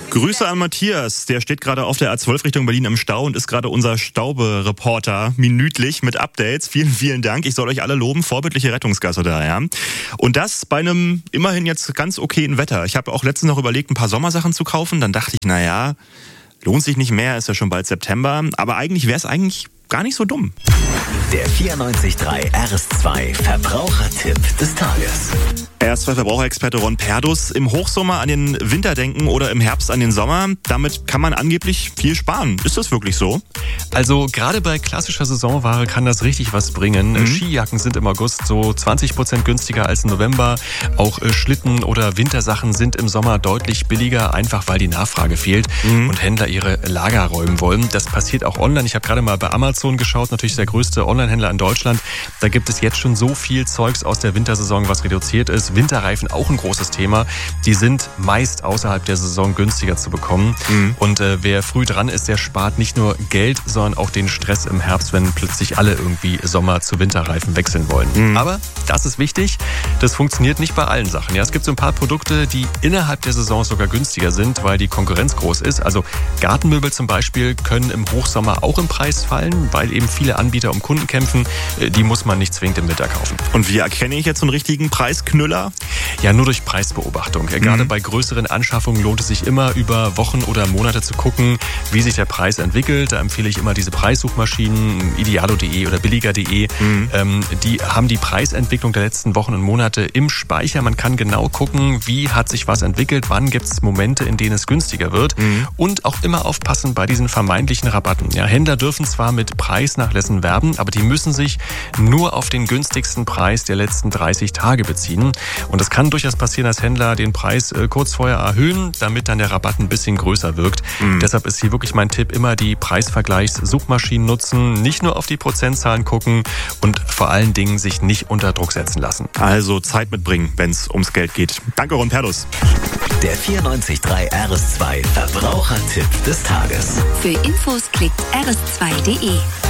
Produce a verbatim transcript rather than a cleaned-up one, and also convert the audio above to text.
Grüße an Matthias, der steht gerade auf der A zwölf Richtung Berlin im Stau und ist gerade unser Staubereporter minütlich mit Updates. Vielen, vielen Dank. Ich soll euch alle loben, vorbildliche Rettungsgasse da, ja. Und das bei einem immerhin jetzt ganz okayen Wetter. Ich habe auch letztens noch überlegt, ein paar Sommersachen zu kaufen. Dann dachte ich, naja, lohnt sich nicht mehr, ist ja schon bald September. Aber eigentlich wäre es eigentlich gar nicht so dumm. Der vierundneunzig Komma drei R S zwei Verbrauchertipp des Tages. R S zwei Verbraucherexperte Ron Perdus. Im Hochsommer an den Winter denken oder im Herbst an den Sommer. Damit kann man angeblich viel sparen. Ist das wirklich so? Also gerade bei klassischer Saisonware kann das richtig was bringen. Mhm. Skijacken sind im August so zwanzig Prozent günstiger als im November. Auch Schlitten oder Wintersachen sind im Sommer deutlich billiger, einfach weil die Nachfrage fehlt mhm. und Händler ihre Lager räumen wollen. Das passiert auch online. Ich habe gerade mal bei Amazon geschaut, natürlich der größte Online-Händler in Deutschland. Da gibt es jetzt schon so viel Zeugs aus der Wintersaison, was reduziert ist. Winterreifen auch ein großes Thema. Die sind meist außerhalb der Saison günstiger zu bekommen. Mhm. Und äh, wer früh dran ist, der spart nicht nur Geld, sondern auch den Stress im Herbst, wenn plötzlich alle irgendwie Sommer- zu Winterreifen wechseln wollen. Mhm. Aber das ist wichtig, das funktioniert nicht bei allen Sachen. Ja, es gibt so ein paar Produkte, die innerhalb der Saison sogar günstiger sind, weil die Konkurrenz groß ist. Also Gartenmöbel zum Beispiel können im Hochsommer auch im Preis fallen, weil eben viele Anbieter um Kunden kämpfen. Die muss man nicht zwingend im Winter kaufen. Und wie erkenne ich jetzt so einen richtigen Preisknüller? Ja, nur durch Preisbeobachtung. Mhm. Gerade bei größeren Anschaffungen lohnt es sich immer, über Wochen oder Monate zu gucken, wie sich der Preis entwickelt. Da empfehle ich immer diese Preissuchmaschinen, idealo punkt de oder billiger punkt de. Mhm. Ähm, die haben die Preisentwicklung der letzten Wochen und Monate im Speicher. Man kann genau gucken, wie hat sich was entwickelt, wann gibt es Momente, in denen es günstiger wird. Mhm. Und auch immer aufpassen bei diesen vermeintlichen Rabatten. Ja, Händler dürfen zwar mit Preisnachlässen werben, aber die müssen sich nur auf den günstigsten Preis der letzten dreißig Tage beziehen. Und es kann durchaus passieren, dass Händler den Preis äh, kurz vorher erhöhen, damit dann der Rabatt ein bisschen größer wirkt. Mhm. Deshalb ist hier wirklich mein Tipp, immer die Preisvergleichssuchmaschinen nutzen, nicht nur auf die Prozentzahlen gucken und vor allen Dingen sich nicht unter Druck setzen lassen. Also Zeit mitbringen, wenn es ums Geld geht. Danke, Ron Perdus. Der vierundneunzig Komma drei R S zwei Verbrauchertipp des Tages. Für Infos klickt r s zwei punkt de.